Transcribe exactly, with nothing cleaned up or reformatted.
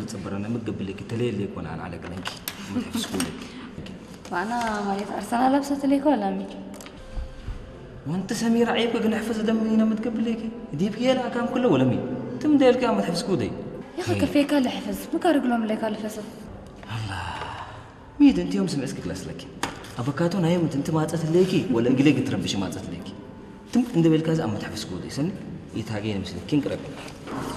تصبرنا مقبل لك تلي اللي يكون عن على قلنك ما تحفظ كولك وانا مريت ارسنال لابسه ليك ولا مي وانت سمير عيبك كنا حفظ دمنا ما تقبل لك دي بيلا كام كله ولا مي تم دير كام ما تحفظ كودي يا اخي كفيك اللي حفظ ما كان رجلهم لك اللي حفظ الله ميد انت يوم سمعسك كلاس لك افكاتو نايم انت ما تصت ليكي ولا اجلي تربش ما تصت ليكي تم عند بالكاز اما تحفظ كودي سن يتاغي مسلك كين قرب